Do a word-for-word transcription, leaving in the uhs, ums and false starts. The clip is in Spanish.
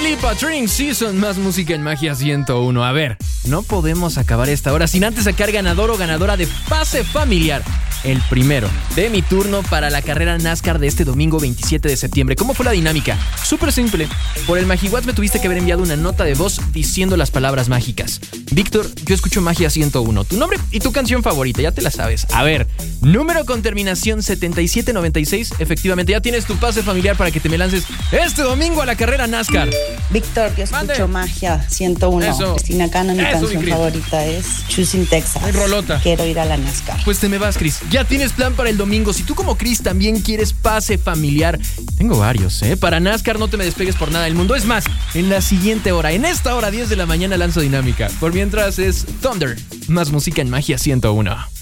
Lipa, Training Season, más música en Magia ciento uno. A ver, no podemos acabar esta hora sin antes sacar ganador o ganadora de pase familiar. El primero de mi turno para la carrera NASCAR de este domingo veintisiete de septiembre. ¿Cómo fue la dinámica? Súper simple. Por el MagiWhat's me tuviste que haber enviado una nota de voz diciendo las palabras mágicas. Víctor, yo escucho Magia ciento uno. Tu nombre y tu canción favorita, ya te la sabes. A ver, número con terminación setenta y siete noventa y seis. Efectivamente, ya tienes tu pase familiar para que te me lances este domingo a la carrera NASCAR. Víctor, yo escucho Mande. Magia ciento uno. Eso. Cristina Cano, mi Eso, canción mi favorita es Choosing Texas. Ay, rolota. Quiero ir a la NASCAR. Pues te me vas, Cris. Ya tienes plan para el domingo. Si tú como Cris también quieres pase familiar, tengo varios, ¿eh? Para NASCAR no te me despegues por nada del mundo. Es más, en la siguiente hora, en esta hora diez de la mañana lanzo dinámica. Por mientras es Thunder, más música en Magia ciento uno.